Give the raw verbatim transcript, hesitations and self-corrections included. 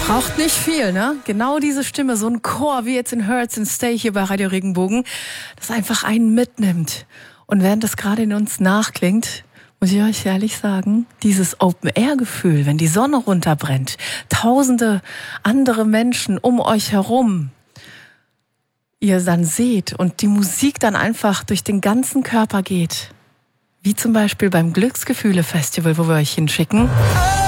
Braucht nicht viel, ne? Genau diese Stimme, so ein Chor wie jetzt in Hurts and Stay hier bei Radio Regenbogen, das einfach einen mitnimmt. Und während das gerade in uns nachklingt, muss ich euch ehrlich sagen, dieses Open-Air-Gefühl, wenn die Sonne runterbrennt, tausende andere Menschen um euch herum, ihr dann seht und die Musik dann einfach durch den ganzen Körper geht, wie zum Beispiel beim Glücksgefühle-Festival, wo wir euch hinschicken.